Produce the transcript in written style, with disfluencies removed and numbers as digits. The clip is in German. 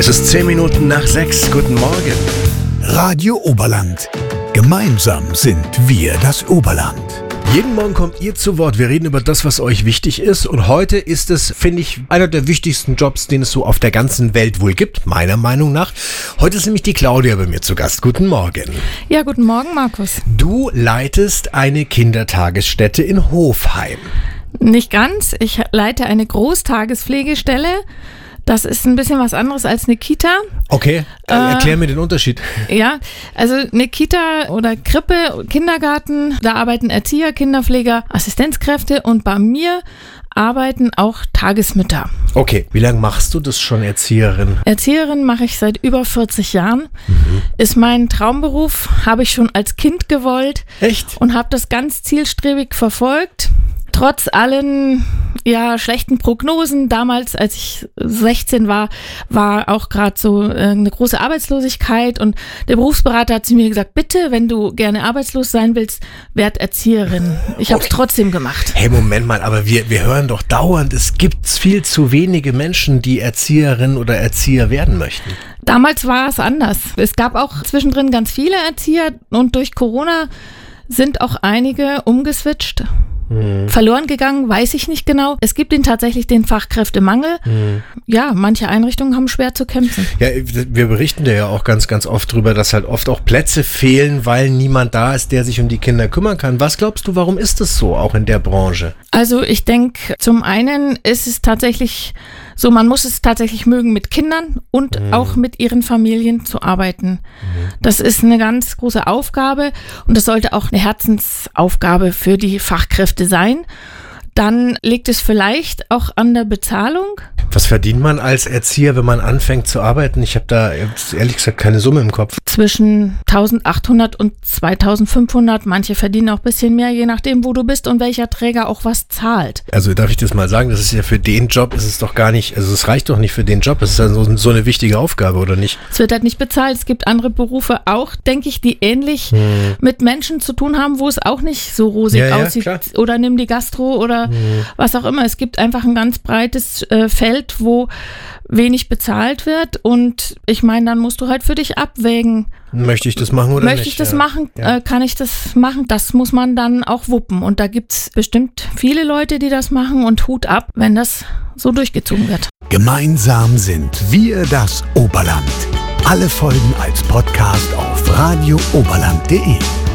Es ist 10 Minuten nach 6. Guten Morgen. Radio Oberland. Gemeinsam sind wir das Oberland. Jeden Morgen kommt ihr zu Wort. Wir reden über das, was euch wichtig ist. Und heute ist es, finde ich, einer der wichtigsten Jobs, den es so auf der ganzen Welt wohl gibt, meiner Meinung nach. Heute ist nämlich die Claudia bei mir zu Gast. Guten Morgen. Ja, guten Morgen, Markus. Du leitest eine Kindertagesstätte in Hofheim. Nicht ganz. Ich leite eine Großtagespflegestelle. Das ist ein bisschen was anderes als eine Kita. Okay, erklär mir den Unterschied. Ja, also eine Kita oder Krippe, Kindergarten, da arbeiten Erzieher, Kinderpfleger, Assistenzkräfte und bei mir arbeiten auch Tagesmütter. Okay, wie lange machst du das schon, Erzieherin? Erzieherin mache ich seit über 40 Jahren. Ist mein Traumberuf, habe ich schon als Kind gewollt. Echt? Und habe das ganz zielstrebig verfolgt. Trotz allen schlechten Prognosen, damals, als ich 16 war auch gerade so eine große Arbeitslosigkeit und der Berufsberater hat zu mir gesagt, bitte, wenn du gerne arbeitslos sein willst, werd Erzieherin. Ich habe es trotzdem gemacht. Hey, Moment mal, aber wir hören doch dauernd, es gibt viel zu wenige Menschen, die Erzieherin oder Erzieher werden möchten. Damals war es anders. Es gab auch zwischendrin ganz viele Erzieher und durch Corona sind auch einige umgeswitcht. Verloren gegangen, weiß ich nicht genau. Es gibt tatsächlich den Fachkräftemangel. Ja, manche Einrichtungen haben schwer zu kämpfen. Ja, wir berichten ja auch ganz, ganz oft drüber, dass halt oft auch Plätze fehlen, weil niemand da ist, der sich um die Kinder kümmern kann. Was glaubst du, warum ist das so, auch in der Branche? Also ich denke, zum einen ist es tatsächlich so, man muss es tatsächlich mögen, mit Kindern und auch mit ihren Familien zu arbeiten. Das ist eine ganz große Aufgabe und das sollte auch eine Herzensaufgabe für die Fachkräfte sein. Dann liegt es vielleicht auch an der Bezahlung. Was verdient man als Erzieher, wenn man anfängt zu arbeiten? Ich habe da ehrlich gesagt keine Summe im Kopf. Zwischen 1.800 und 2.500. Manche verdienen auch ein bisschen mehr, je nachdem, wo du bist und welcher Träger auch was zahlt. Also darf ich das mal sagen, das ist ja für den Job, ist es doch gar nicht, also es reicht doch nicht für den Job. Das ist ja so eine wichtige Aufgabe, oder nicht? Es wird halt nicht bezahlt. Es gibt andere Berufe auch, denke ich, die ähnlich mit Menschen zu tun haben, wo es auch nicht so rosig aussieht. Klar. Oder nimm die Gastro oder was auch immer. Es gibt einfach ein ganz breites Feld, wo wenig bezahlt wird und ich meine, dann musst du halt für dich abwägen. Möchte ich das machen oder nicht? Möchte ich das machen? Ja. Kann ich das machen? Das muss man dann auch wuppen und da gibt es bestimmt viele Leute, die das machen und Hut ab, wenn das so durchgezogen wird. Gemeinsam sind wir das Oberland. Alle Folgen als Podcast auf radiooberland.de.